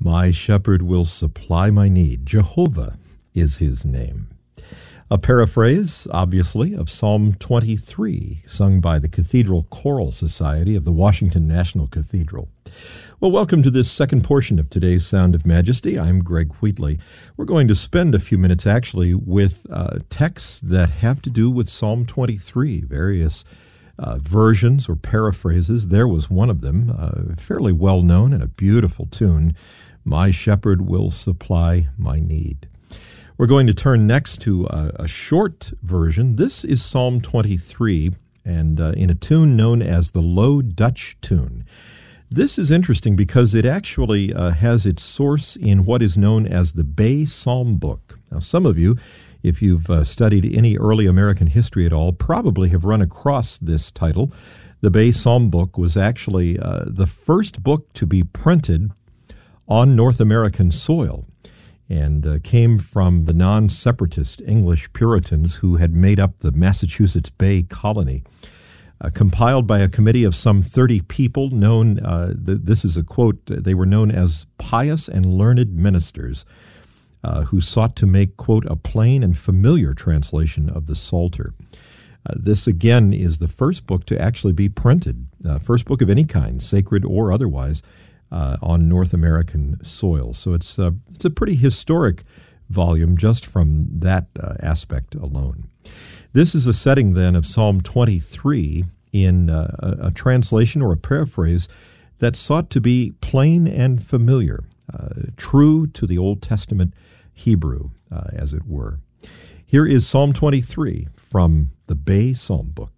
My shepherd will supply my need. Jehovah is his name. A paraphrase, obviously, of Psalm 23, sung by the Cathedral Choral Society of the Washington National Cathedral. Well, welcome to this second portion of today's Sound of Majesty. I'm Greg Wheatley. We're going to spend a few minutes, actually, with texts that have to do with Psalm 23, various versions or paraphrases. There was one of them, fairly well-known and a beautiful tune, My Shepherd Will Supply My Need. We're going to turn next to a short version. This is Psalm 23, and in a tune known as the Low Dutch Tune. This is interesting because it actually has its source in what is known as the Bay Psalm Book. Now, some of you, if you've studied any early American history at all, probably have run across this title. The Bay Psalm Book was actually the first book to be printed on North American soil, and came from the non-separatist English Puritans who had made up the Massachusetts Bay Colony. Compiled by a committee of some 30 people known, this is a quote, they were known as pious and learned ministers who sought to make, quote, a plain and familiar translation of the Psalter. This, again, is the first book to actually be printed, first book of any kind, sacred or otherwise, on North American soil. So it's a pretty historic volume just from that aspect alone. This is a setting then of Psalm 23 in a translation or a paraphrase that sought to be plain and familiar, true to the Old Testament Hebrew, as it were. Here is Psalm 23 from the Bay Psalm Book.